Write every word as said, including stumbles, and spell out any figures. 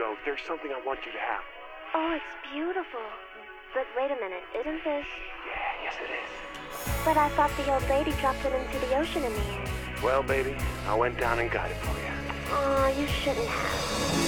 though, there's something I want you to have. Oh, it's beautiful. But wait a minute, isn't this... Yeah, yes it is. But I thought the old lady dropped it into the ocean in the end. Well, baby, I went down and got it for you. Aw, you shouldn't have.